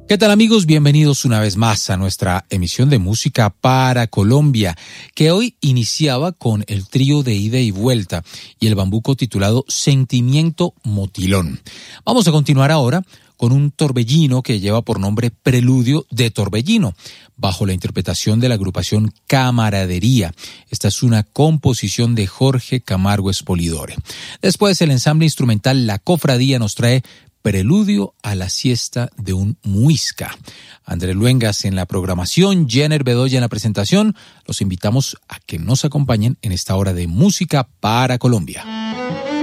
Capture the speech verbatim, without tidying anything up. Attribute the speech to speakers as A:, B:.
A: ¿Qué tal amigos? Bienvenidos una vez más a nuestra emisión de música para Colombia, que hoy iniciaba con el trío de ida y vuelta y el bambuco titulado Sentimiento Motilón. Vamos a continuar ahora con un torbellino que lleva por nombre Preludio de Torbellino, bajo la interpretación de la agrupación Camaradería. Esta es una composición de Jorge Camargo Espolidore. Después el ensamble instrumental La Cofradía nos trae Preludio a la siesta de un muisca. Andrés Luengas en la programación, Jenner Bedoya en la presentación. Los invitamos a que nos acompañen en esta hora de música para Colombia.